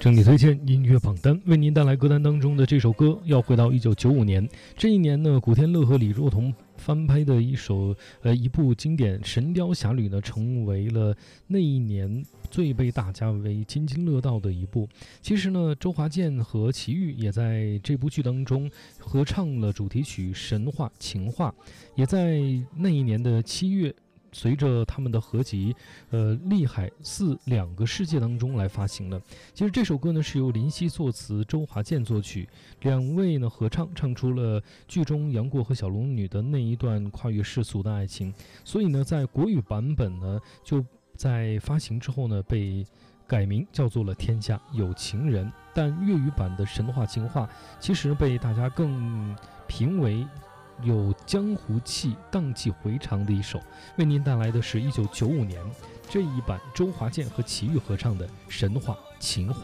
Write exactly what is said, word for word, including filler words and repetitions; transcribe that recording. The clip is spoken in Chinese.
整体推荐音乐榜单，为您带来歌单当中的这首歌，要回到一九九五年。这一年呢，古天乐和李若彤翻拍的一首呃一部经典《神雕侠侣》呢，成为了那一年最被大家为津津乐道的一部。其实呢，周华健和齐豫也在这部剧当中合唱了主题曲《神话情话》，也在那一年的七月。随着他们的合集，呃，《厉海四两个世界》当中来发行了。其实这首歌呢是由林夕作词，周华健作曲，两位呢合唱，唱出了剧中杨过和小龙女的那一段跨越世俗的爱情。所以呢，在国语版本呢，就在发行之后呢，被改名叫做了《天下有情人》。但粤语版的《神话情话》其实被大家更评为有江湖气、荡气回肠的一首，为您带来的是一九九五年这一版周华健和齐豫合唱的《神话情话》。